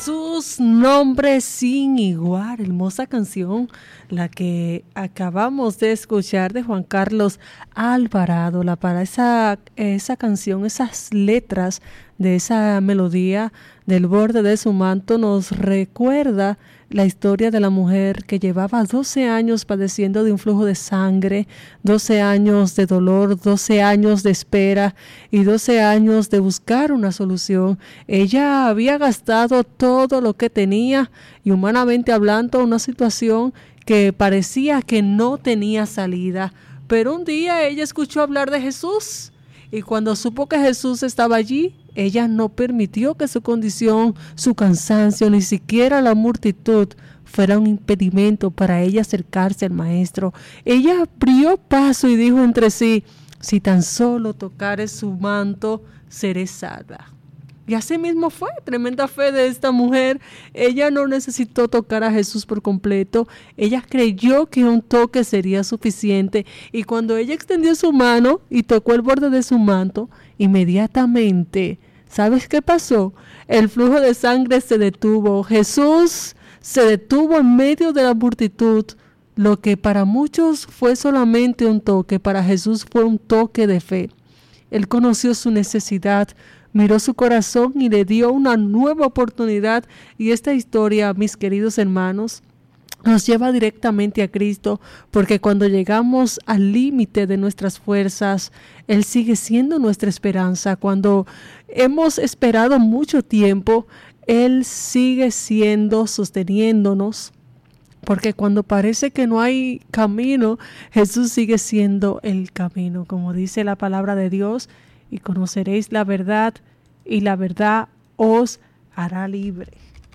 Sus nombres sin igual, hermosa canción, la que acabamos de escuchar de Juan Carlos Alvarado. Para esa canción, esas letras de esa melodía del borde de su manto nos recuerda la historia de la mujer que llevaba 12 años padeciendo de un flujo de sangre, 12 años de dolor, 12 años de espera y 12 años de buscar una solución. Ella había gastado todo lo que tenía y humanamente hablando una situación que parecía que no tenía salida. Pero un día ella escuchó hablar de Jesús y cuando supo que Jesús estaba allí, ella no permitió que su condición, su cansancio, ni siquiera la multitud fuera un impedimento para ella acercarse al Maestro. Ella abrió paso y dijo entre sí: si tan solo tocare su manto, seré salva. Y así mismo fue, tremenda fe de esta mujer. Ella no necesitó tocar a Jesús por completo. Ella creyó que un toque sería suficiente. Y cuando ella extendió su mano y tocó el borde de su manto, inmediatamente, ¿sabes qué pasó? El flujo de sangre se detuvo. Jesús se detuvo en medio de la multitud. Lo que para muchos fue solamente un toque, para Jesús fue un toque de fe. Él conoció su necesidad, miró su corazón y le dio una nueva oportunidad. Y esta historia, mis queridos hermanos, nos lleva directamente a Cristo, porque cuando llegamos al límite de nuestras fuerzas, Él sigue siendo nuestra esperanza. Cuando hemos esperado mucho tiempo, Él sigue siendo, sosteniéndonos. Porque cuando parece que no hay camino, Jesús sigue siendo el camino. Como dice la palabra de Dios, y conoceréis la verdad, y la verdad os hará libre.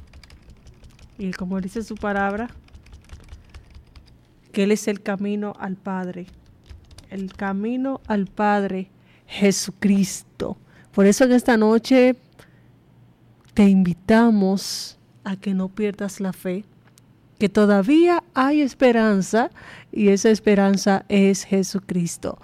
Y como dice su palabra, que Él es el camino al Padre. El camino al Padre, Jesucristo. Por eso en esta noche te invitamos a que no pierdas la fe, que todavía hay esperanza y esa esperanza es Jesucristo.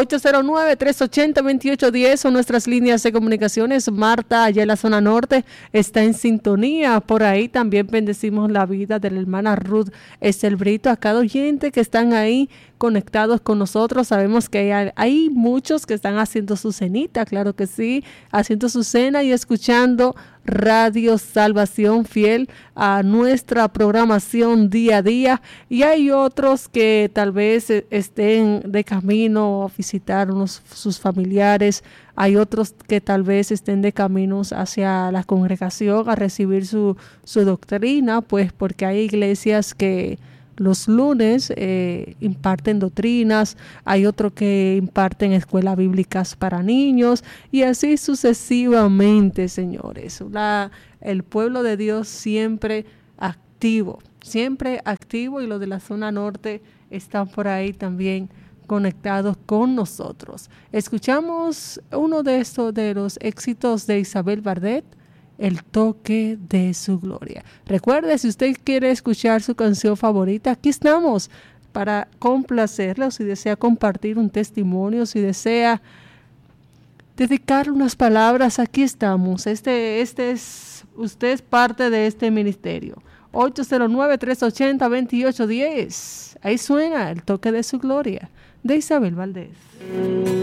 809-380-2810 son nuestras líneas de comunicaciones. Marta, allá en la zona norte, está en sintonía. Por ahí también bendecimos la vida de la hermana Ruth Estelbrito, a cada oyente que están ahí conectados con nosotros. Sabemos que hay muchos que están haciendo su cenita, claro que sí, haciendo su cena y escuchando Radio Salvación, fiel a nuestra programación día a día. Y hay otros que tal vez estén de camino a visitar sus familiares. Hay otros que tal vez estén de caminos hacia la congregación a recibir su doctrina, pues porque hay iglesias que los lunes imparten doctrinas, hay otros que imparten escuelas bíblicas para niños y así sucesivamente, señores. El pueblo de Dios siempre activo y los de la zona norte están por ahí también conectados con nosotros. Escuchamos uno de los éxitos de Isabel Bardet, El toque de su gloria. Recuerde, si usted quiere escuchar su canción favorita, aquí estamos para complacerla. O si desea compartir un testimonio, si desea dedicarle unas palabras, aquí estamos. Usted es parte de este ministerio. 809-380-2810. Ahí suena El toque de su gloria de Isabel Valdés.